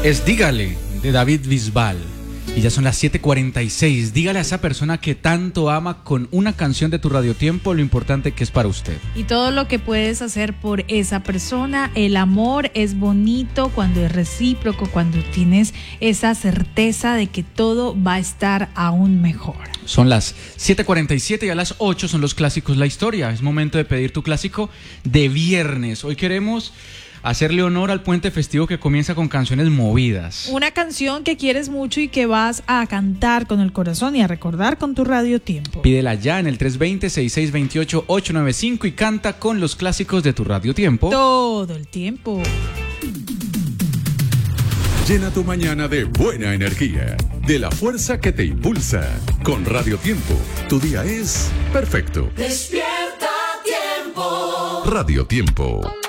Es Dígale, de David Bisbal. Y ya son las 7:46. Dígale a esa persona que tanto ama con una canción de Tu Radiotiempo lo importante que es para usted. Y todo lo que puedes hacer por esa persona. El amor es bonito cuando es recíproco, cuando tienes esa certeza de que todo va a estar aún mejor. Son las 7:47 y a las 8 son los clásicos La Historia. Es momento de pedir tu clásico de viernes. Hoy queremos hacerle honor al puente festivo que comienza con canciones movidas. Una canción que quieres mucho y que vas a cantar con el corazón y a recordar con Tu Radiotiempo. Pídela ya en el 320-6628-895 y canta con los clásicos de Tu Radiotiempo. Todo el tiempo. Llena tu mañana de buena energía, de la fuerza que te impulsa. Con Radiotiempo, tu día es perfecto. Despierta Tiempo. Radiotiempo.